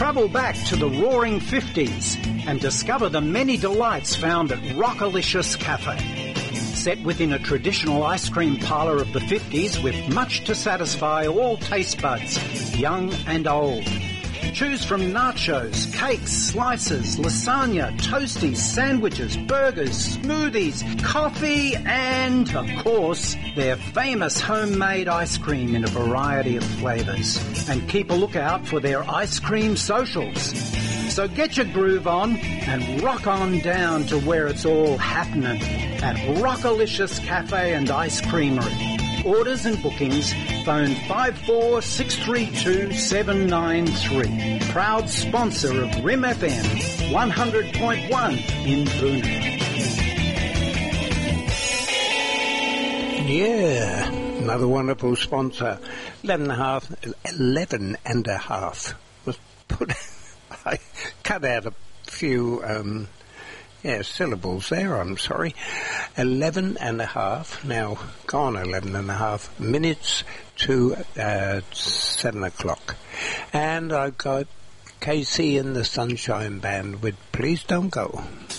Travel back to the roaring 50s and discover the many delights found at Rockalicious Cafe. Set within a traditional ice cream parlour of the 50s with much to satisfy all taste buds, young and old. Choose from nachos, cakes, slices, lasagna, toasties, sandwiches, burgers, smoothies, coffee, and, of course, their famous homemade ice cream in a variety of flavours. And keep a lookout for their ice cream socials. So get your groove on and rock on down to where it's all happening at Rockalicious Cafe and Ice Creamery. Orders and bookings, phone 54632793. Proud sponsor of Rim FM 100.1 in Boonah. Yeah, another wonderful sponsor. 11 and a half was put. I cut out a few syllables there, I'm sorry. 11 and a half, now gone 11 and a half minutes to 7 o'clock. And I've got Casey and the Sunshine Band with Please Don't Go.